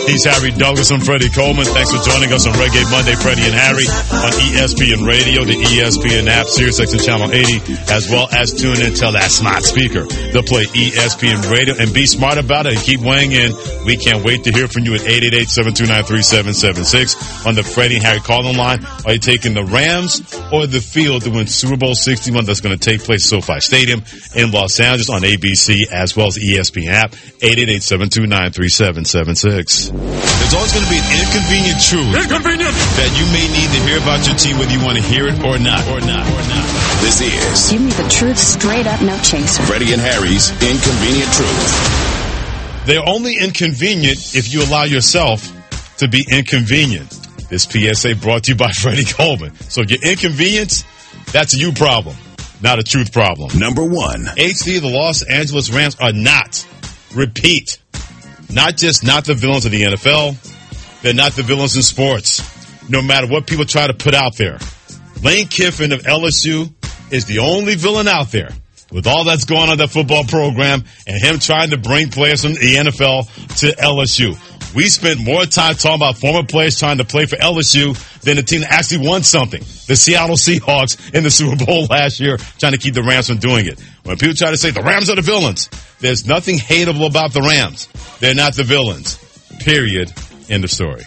He's Harry Douglas and Freddie Coleman. Thanks for joining us on Reggae Monday, Freddie and Harry, on ESPN Radio, the ESPN app, SiriusXM Channel 80, as well as tune in to that smart speaker. They'll play ESPN Radio, and be smart about it and keep weighing in. We can't wait to hear from you at 888-729-3776 on the Freddie and Harry call-in line. Are you taking the Rams or the field to win Super Bowl 61 that's going to take place at SoFi Stadium in Los Angeles on ABC as well as the ESPN app, 888-729-3776. There's always going to be an inconvenient truth that you may need to hear about your team whether you want to hear it or not. This is Give me the truth straight up, no chaser. Freddie and Harry's Inconvenient Truth. They're only inconvenient if you allow yourself to be inconvenient. This PSA brought to you by Freddie Coleman. So if you're inconvenienced, that's a you problem, not a truth problem. Number one. HD, the Los Angeles Rams are not, repeat, not just not the villains of the NFL. They're not the villains in sports. No matter what people try to put out there. Lane Kiffin of LSU is the only villain out there with all that's going on in that football program and him trying to bring players from the NFL to LSU. We spent more time talking about former players trying to play for LSU than the team that actually won something. The Seattle Seahawks in the Super Bowl last year trying to keep the Rams from doing it. When people try to say the Rams are the villains, there's nothing hateable about the Rams. They're not the villains. Period. End of story.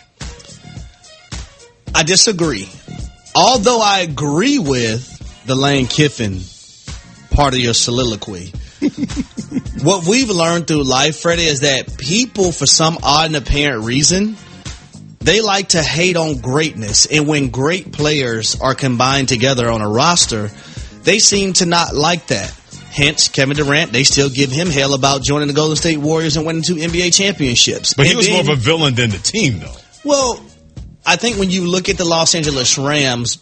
I disagree. Although I agree with the Lane Kiffin part of your soliloquy. What we've learned through life, Freddie, is that people, for some odd and apparent reason, they like to hate on greatness. And when great players are combined together on a roster, they seem to not like that. Hence, Kevin Durant, they still give him hell about joining the Golden State Warriors and winning 2 NBA championships. But he was more of a villain than the team, though. Well, I think when you look at the Los Angeles Rams,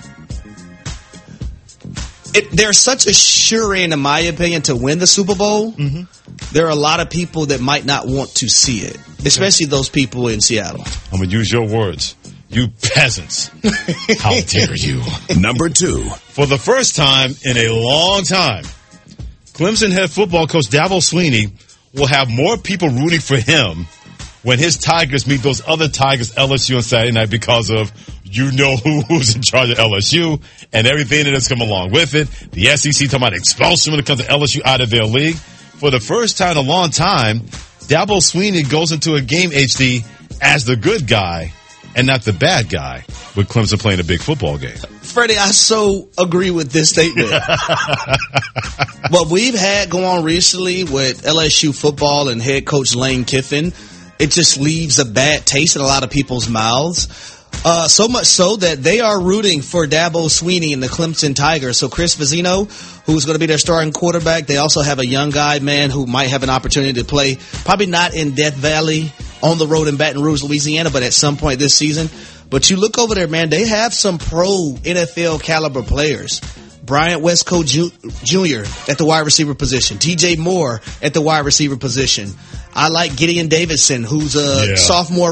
they're such a sure-in, in my opinion, to win the Super Bowl. Mm-hmm. There are a lot of people that might not want to see it, especially those people in Seattle. I'm going to use your words. You peasants. How dare you? Number two. For the first time in a long time, Clemson head football coach Dabo Swinney will have more people rooting for him when his Tigers meet those other Tigers, LSU, on Saturday night because of who's in charge of LSU and everything that has come along with it. The SEC talking about expulsion when it comes to LSU out of their league. For the first time in a long time, Dabo Swinney goes into a game, HD, as the good guy and not the bad guy with Clemson playing a big football game. Freddie, I so agree with this statement. What we've had go on recently with LSU football and head coach Lane Kiffin, it just leaves a bad taste in a lot of people's mouths. So much so that they are rooting for Dabo Swinney and the Clemson Tigers. So Chris Vizino, who's going to be their starting quarterback, they also have a young guy, man, who might have an opportunity to play, probably not in Death Valley on the road in Baton Rouge, Louisiana, but at some point this season. But you look over there, man, they have some pro NFL caliber players. Bryant Westco Jr. at the wide receiver position. TJ Moore at the wide receiver position. I like Gideon Davidson, who's a sophomore